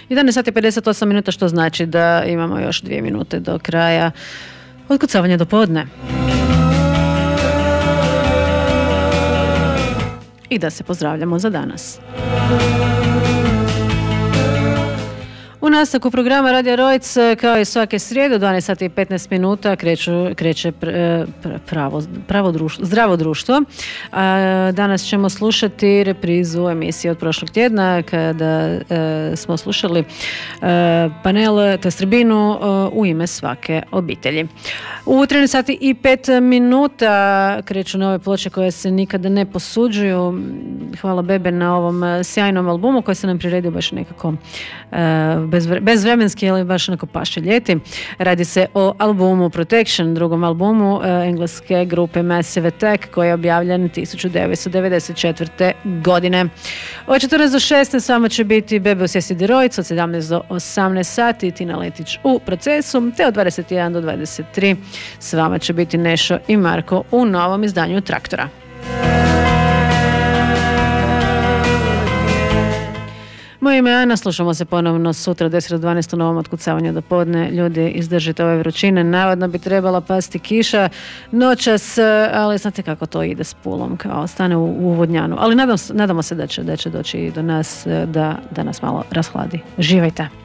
11 sati 58 minuta, što znači da imamo još 2 minute do kraja otkucavanja do podne. I da se pozdravljamo za danas. U nastavku programa Radija Rojc, kao i svake srijede, u 12 sati i 15 minuta kreće zdravo društvo. Danas ćemo slušati reprizu emisije od prošlog tjedna, kada smo slušali panel, to je tribinu u ime svake obitelji. U 13 sati i 5 minuta kreću nove ploče koje se nikada ne posuđuju. Hvala Bebe na ovom sjajnom albumu koji se nam priredio baš nekako bezvremenski, ali baš onako paše ljeti. Radi se o albumu Protection, drugom albumu engleske grupe Massive Attack, koji je objavljen 1994. godine. Od 14 do 16 s vama će biti Bebe u Sjesti Rojc, od 17 do 18 sati Tina Letić u Procesu, te od 21 do 23 s vama će biti Nešo i Marko u novom izdanju Traktora. Moje ime je Ana, slušamo se ponovno sutra 10 do 12 u novom otkucavanju do podne. Ljudi, izdržite ove vrućine, navodno bi trebala pasti kiša noćas, ali znate kako to ide s Pulom, kao stane u Vodnjanu. Ali nadamo se da će doći do nas, da nas malo rashladi. Živajte!